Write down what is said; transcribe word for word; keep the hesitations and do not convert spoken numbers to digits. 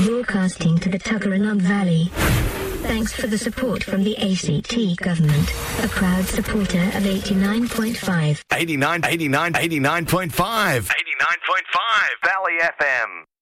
broadcasting to the Tuggeranong Valley. Thanks for the support from the A C T government, a proud supporter of eighty-nine point five. eighty-nine, eighty-nine, eighty-nine point five. eighty-nine point five. Valley F M.